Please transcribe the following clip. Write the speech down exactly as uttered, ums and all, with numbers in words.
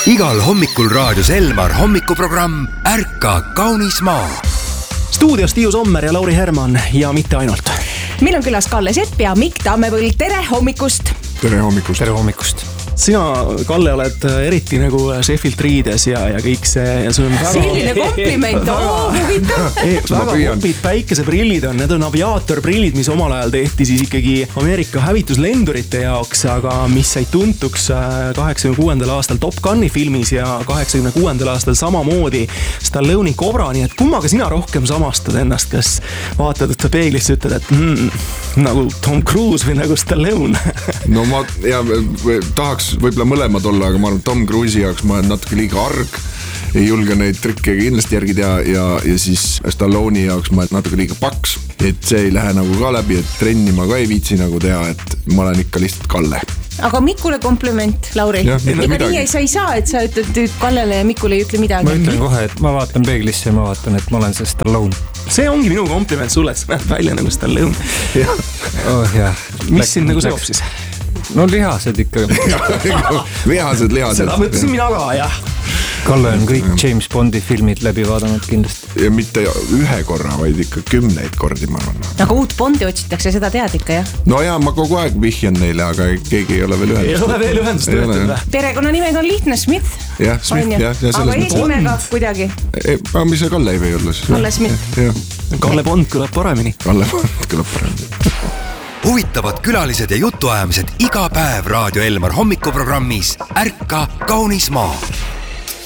Igal hommikul raadios Elmar hommikuprogramm Ärka kaunis maa. Stuudios Tiiu Sommer ja Lauri Herman ja mitte ainult. Meil on külas Kalle Sepp ja Mikk Tammepõld. Tere hommikust! Tere hommikust! Tere hommikust! Sina, Kalle, oled eriti nagu Sheffield riides ja, ja kõik see ja sul on väga... Selline kompliment, oo, huvitav! Väga hopid päikeseprillid on, need on aviaatorprillid, mis omal ajal tehti siis ikkagi Ameerika hävituslendurite jaoks, aga mis sai tuntuks kaheksakümne kuuendal aastal Top Guni filmis ja kaheksakümne kuuendal aastal samamoodi Stallone'i Cobra, nii et kummaga sina rohkem samastad ennast, kas vaatad, et sa peeglisse ütled, et mm, nagu Tom Cruise või nagu Stallone? No ma ja, tahaks võib-olla mõlemad olla, aga ma arvan, Tom Cruise'i jaoks ma olen natuke liiga arg, ei julge neid trikke kindlasti järgi teha ja, ja siis Stallone'i jaoks ma olen natuke liiga paks, et see ei lähe nagu ka läbi, et trenni ma ka ei viitsi nagu teha, et ma olen ikka lihtsalt Kalle. Aga Mikule kompliment, Lauri. Ja, Ega nii sa ei saa, et sa ütled Kallele ja Mikule ei ütle midagi. Ma ütlen kohe, et ma vaatan peeglisse ja ma vaatan, et ma olen see Stallone. See ongi minu kompliment sulle, et sa näed välja nagu Stallone. Ja. Oh, jah. Mis sind nagu seob siis? No lihased ikka. Lihased, lihased. Seda mõtlesin mina ka, jah. Kalle on kõik James Bondi filmid läbi vaadanud kindlasti. Ja mitte ühe korra, vaid ikka kümneid kordi, ma arvan. Aga uut Bondi otsitakse, seda tead ikka, jah? No ja, ma kogu aeg vihjan neile, aga keegi ei ole veel ühendust. Ei ole veel ühendust võetud. Perekonna nimega on lihtne Smith. Jah, Smith, jah. Ja aga eesnimega kuidagi. Aga mis see Kalle ei või olla siis? Kalle Smith. Kalle Bond kõlab paremini. Kalle Bond kõlab paremini. Huvitavad külalised ja jutuajamised iga päev Raadio Elmar hommikuprogrammis Ärka kaunis maa.